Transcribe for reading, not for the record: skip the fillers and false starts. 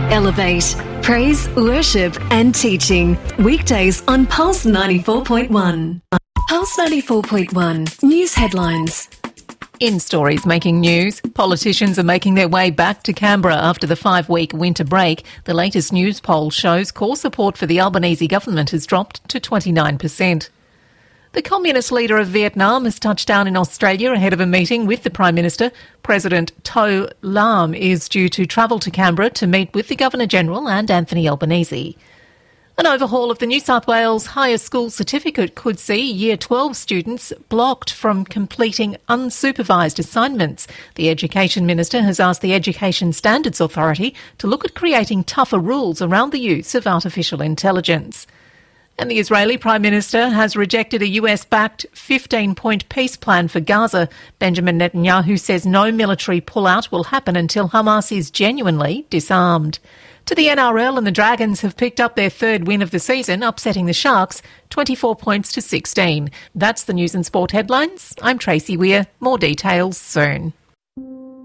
Elevate. Praise, worship and teaching. Weekdays on Pulse 94.1. Pulse 94.1. News headlines. In stories making news, politicians are making their way back to Canberra after the 5-week winter break. The latest news poll shows core support for the Albanese government has dropped to 29%. The Communist leader of Vietnam has touched down in Australia ahead of a meeting with the Prime Minister. President To Lam is due to travel to Canberra to meet with the Governor-General and Anthony Albanese. An overhaul of the New South Wales Higher School Certificate could see Year 12 students blocked from completing unsupervised assignments. The Education Minister has asked the Education Standards Authority to look at creating tougher rules around the use of artificial intelligence. And the Israeli Prime Minister has rejected a US-backed 15-point peace plan for Gaza. Benjamin Netanyahu says no military pullout will happen until Hamas is genuinely disarmed. To the NRL, and the Dragons have picked up their third win of the season, upsetting the Sharks 24 points to 16. That's the news and sport headlines. I'm Tracy Weir. More details soon.